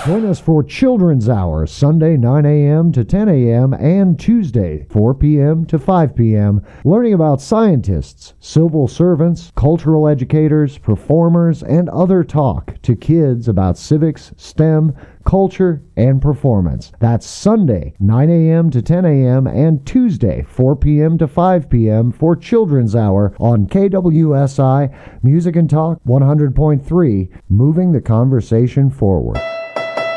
Join us for Children's Hour, Sunday 9 a.m. to 10 a.m. and Tuesday 4 p.m. to 5 p.m., learning about scientists, civil servants, cultural educators, performers, and other talk to kids about civics, STEM, culture, and performance. That's Sunday, 9 a.m. to 10 a.m. and Tuesday, 4 p.m. to 5 p.m. for Children's Hour on KWSI Music and Talk 100.3, moving the conversation forward.